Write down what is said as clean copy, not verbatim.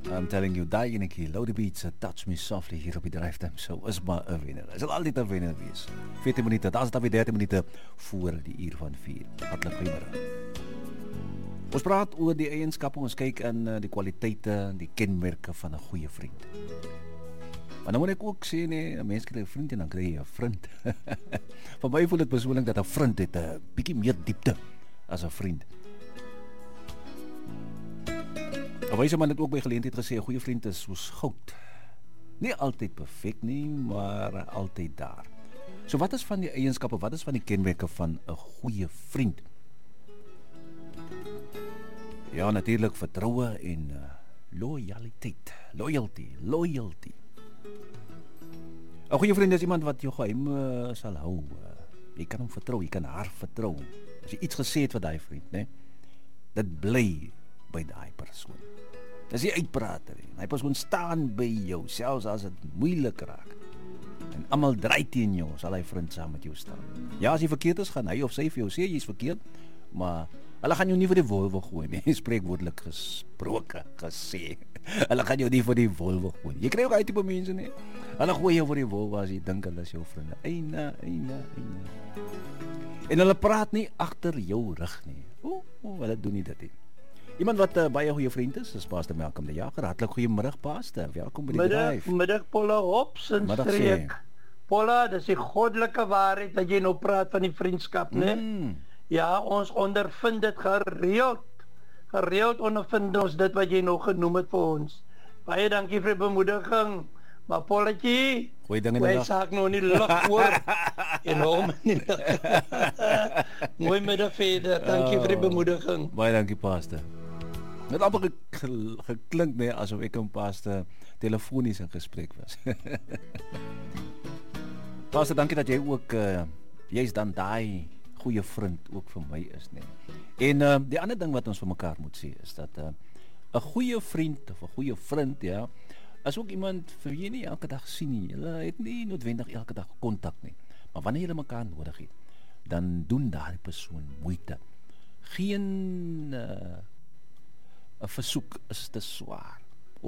I'm telling you, daai enetjie, Lou the Beats, Touch Me Softly hier op die Drive Time Show is maar 'n wenner. Is sal altyd 'n wenner wees. 14 minute, dan is dit weer 13 minute voor die uur van 4. Hartlik goeiemôre. Ons praat oor die eienskappe, ons kyk in die kwaliteite, die kenmerke van 'n goeie vriend. Maar nou moet ek ook sê, nee, 'n mens kry 'n vriend en dan kry jy 'n vriend. Vir my voel dit persoonlik dat 'n vriend het 'n bietjie meer diepte as 'n vriend. 'n Wyse man het ook by geleentheid gesê 'n goeie vriend is soos goud. Nie altyd perfek nie, maar altyd daar. So wat is van die eienskappe, wat is van die kenmerke van 'n goeie vriend? Ja, natuurlik vertroue en loyaliteit. Loyalty. 'n Goeie vriend is iemand wat jou geheim sal hou. Jy kan hom vertrou, jy kan haar vertrou. As jy iets gesê het vir daai vriend, né? Dit bly by daai persoon. Dis nie uitprater nie. Hy persoon staan by jou, selfs as dit moeilik raak. En almal draai teen jou, sal hy vriend saam met jou staan. Ja, as jy verkeerd is, gaan hy of sy vir jou sê jy's verkeerd, maar hulle gaan jou nie vir die wolwe gooi nie. Spreekwoordelik gesê. Hulle gaan jou nie vir die wolwe gooi. Jy kry ook uit tipe mense nie. Hulle gooi jou vir die wolwe as jy dink hulle is jou vriende. Eina. En hulle praat nie agter jou rug nie. Hulle doen nie dit nie. Iemand wat baie goeie vriend is Pastor Malcolm de Jager. Hartlik goeiemôre Pastor. Welkom by die Drive. Middag Paula Hops en streek. Paula, dis die goddelike waarheid dat jy nou praat van die vriendskap, né? Ja, ons ondervind dit gereeld. Gereeld ondervind ons dit wat jy nou genoem het vir ons. Baie dankie vir die bemoediging. Maar Pauletjie, goeie ding in die jy dag. saak nou nie lig hoor. En hom nie. Mooi middag verder. Dankie vir die bemoediging. Baie dankie Pastor. Het amper geklink nee, asof ek en Pastor telefonies in gesprek was. Pastor, dankie dat jy ook jy's dan daai goeie vriend ook vir my is, nee. En die ander ding wat ons vir mekaar moet sê is dat 'n goeie vriend of 'n goeie vriend, ja, is ook iemand vir wie jy nie elke dag sien nie. Hulle het nie noodwendig elke dag kontak nie. Maar wanneer jy mekaar nodig het, dan doen daardie persoon moeite. Geen 'n versoek is te swaar.